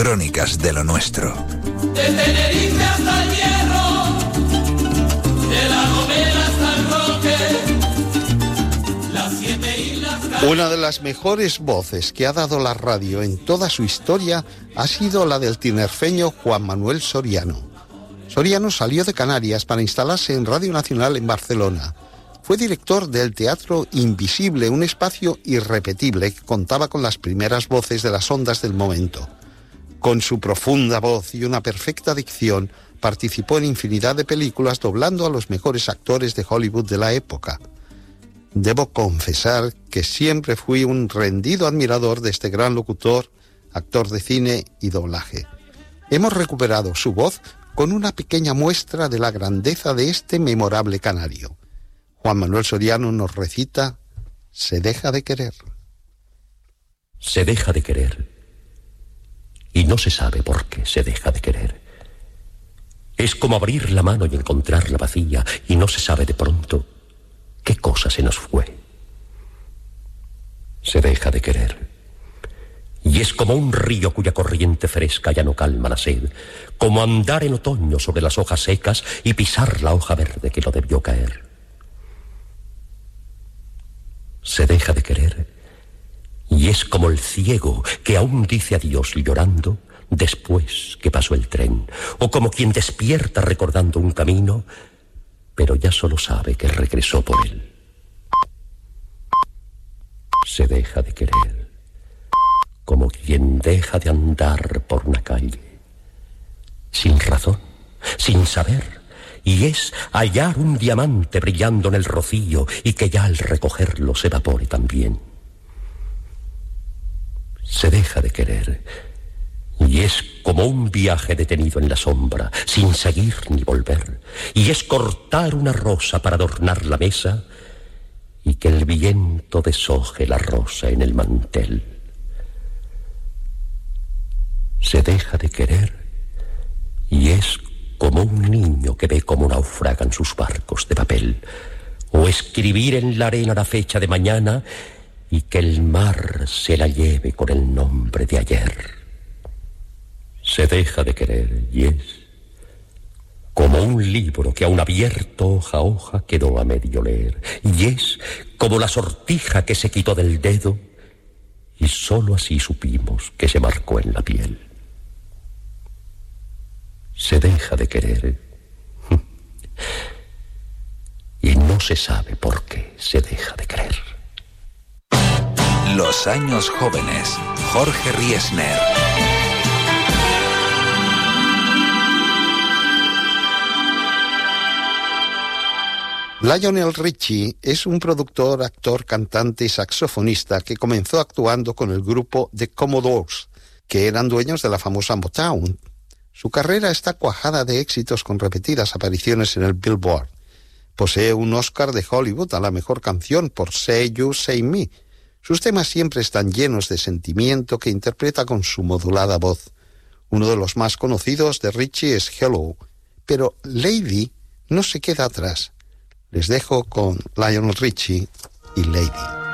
Crónicas de lo nuestro. De Tenerife hasta el Hierro, de La Gomera hasta el Roque, las 7 islas... Una de las mejores voces que ha dado la radio en toda su historia ha sido la del tinerfeño Juan Manuel Soriano. Soriano salió de Canarias para instalarse en Radio Nacional en Barcelona. Fue director del Teatro Invisible, un espacio irrepetible que contaba con las primeras voces de las ondas del momento. Con su profunda voz y una perfecta dicción, participó en infinidad de películas doblando a los mejores actores de Hollywood de la época. Debo confesar que siempre fui un rendido admirador de este gran locutor, actor de cine y doblaje. Hemos recuperado su voz con una pequeña muestra de la grandeza de este memorable canario. Juan Manuel Soriano nos recita Se deja de querer. Se deja de querer, y no se sabe por qué se deja de querer. Es como abrir la mano y encontrarla vacía, y no se sabe de pronto qué cosa se nos fue. Se deja de querer, y es como un río cuya corriente fresca ya no calma la sed, como andar en otoño sobre las hojas secas y pisar la hoja verde que no debió caer. Se deja de querer, y es como el ciego que aún dice adiós llorando después que pasó el tren, o como quien despierta recordando un camino, pero ya solo sabe que regresó por él. Se deja de querer, como quien deja de andar por una calle, sin razón, sin saber, y es hallar un diamante brillando en el rocío y que ya al recogerlo se evapore también. Se deja de querer, y es como un viaje detenido en la sombra, sin seguir ni volver, y es cortar una rosa para adornar la mesa y que el viento deshoje la rosa en el mantel. Se deja de querer, y es como un niño que ve cómo naufragan sus barcos de papel, o escribir en la arena la fecha de mañana y que el mar se la lleve con el nombre de ayer. Se deja de querer, y es como un libro que aún abierto hoja a hoja quedó a medio leer, y es como la sortija que se quitó del dedo y sólo así supimos que se marcó en la piel. Se deja de querer, y no se sabe por qué se deja de querer. Los años jóvenes. Jorge Riesner. Lionel Richie es un productor, actor, cantante y saxofonista que comenzó actuando con el grupo The Commodores, que eran dueños de la famosa Motown. Su carrera está cuajada de éxitos con repetidas apariciones en el Billboard. Posee un Oscar de Hollywood a la mejor canción por Say You, Say Me. Sus temas siempre están llenos de sentimiento que interpreta con su modulada voz. Uno de los más conocidos de Richie es Hello, pero Lady no se queda atrás. Les dejo con Lionel Richie y Lady.